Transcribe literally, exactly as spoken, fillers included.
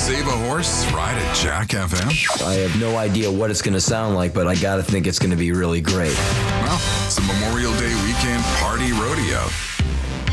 Save a horse, ride at Jack F M? I have no idea what it's going to sound like, but I got to think it's going to be really great. Well, it's a Memorial Day weekend party rodeo.